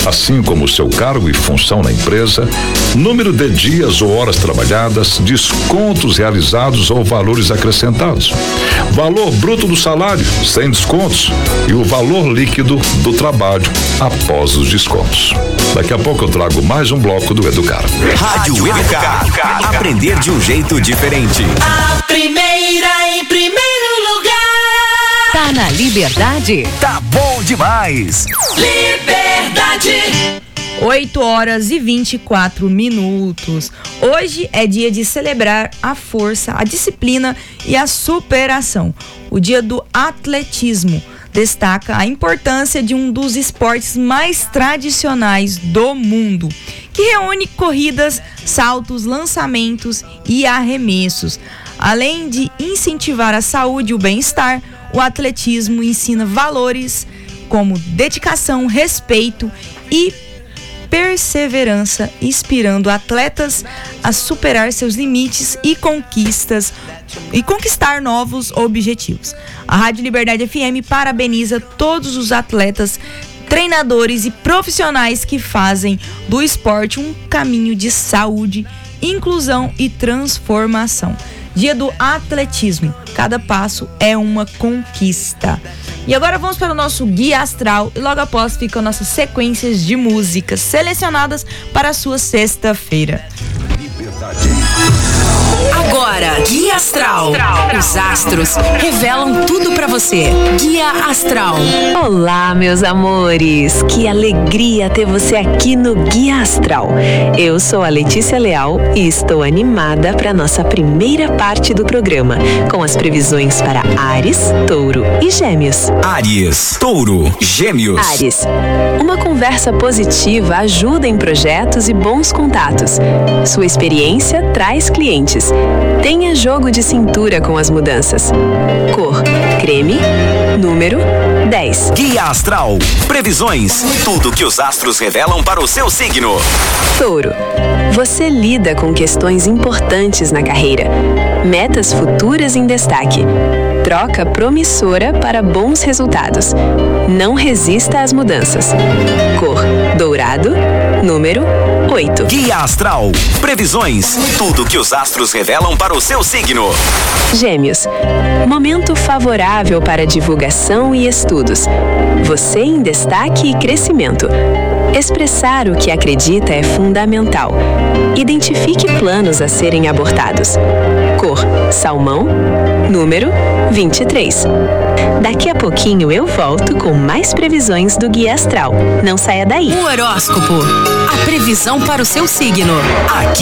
assim como o seu cargo e função na empresa, número de dias ou horas trabalhadas, descontos realizados ou valores acrescentados, valor bruto do salário, sem descontos, e o valor líquido do trabalho após os descontos. Daqui a pouco eu trago mais um bloco do Educar. Rádio Educar. Aprender de um jeito diferente. A primeira em primeiro lugar. Tá na Liberdade? Tá bom demais. Liberdade. 8h24. Hoje é dia de celebrar a força, a disciplina e a superação. O dia do atletismo destaca a importância de um dos esportes mais tradicionais do mundo, que reúne corridas, saltos, lançamentos e arremessos. Além de incentivar a saúde e o bem-estar, o atletismo ensina valores como dedicação, respeito e perseverança, inspirando atletas a superar seus limites e conquistar novos objetivos. A Rádio Liberdade FM parabeniza todos os atletas, treinadores e profissionais que fazem do esporte um caminho de saúde, inclusão e transformação. Dia do atletismo. Cada passo é uma conquista. E agora vamos para o nosso Guia Astral e logo após ficam nossas sequências de músicas selecionadas para a sua sexta-feira. Agora, Guia Astral. Os astros revelam tudo pra você. Guia Astral. Olá, meus amores. Que alegria ter você aqui no Guia Astral. Eu sou a Letícia Leal e estou animada para nossa primeira parte do programa, com as previsões para Áries, Touro e Gêmeos. Áries, Touro, Gêmeos. Áries. Uma conversa positiva ajuda em projetos e bons contatos. Sua experiência traz clientes. Tenha jogo de cintura com as mudanças. Cor, creme. Número, 10. Guia Astral. Previsões. Tudo que os astros revelam para o seu signo. Touro. Você lida com questões importantes na carreira. Metas futuras em destaque. Troca promissora para bons resultados. Não resista às mudanças. Cor, dourado. Número, 8. Guia Astral. Previsões. Tudo que os astros revelam para o seu signo. Gêmeos. Momento favorável para divulgação e estudos. Você em destaque e crescimento. Expressar o que acredita é fundamental. Identifique planos a serem abortados. Cor, salmão. Número, 23. Daqui a pouquinho eu volto com mais previsões do Guia Astral. Não saia daí. O horóscopo. A previsão para o seu signo. Aqui